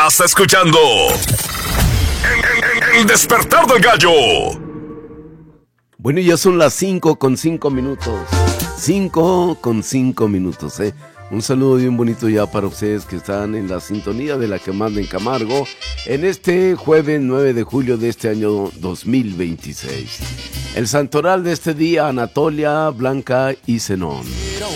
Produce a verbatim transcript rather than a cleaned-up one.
Estás escuchando El Despertar del Gallo. Bueno, ya son las cinco con cinco minutos. cinco con cinco minutos, ¿eh? Un saludo bien bonito ya para ustedes que están en la sintonía de La que manda en Camargo en este jueves nueve de julio de este año dos mil veintiséis. El santoral de este día, Anatolia, Blanca y Zenón. Era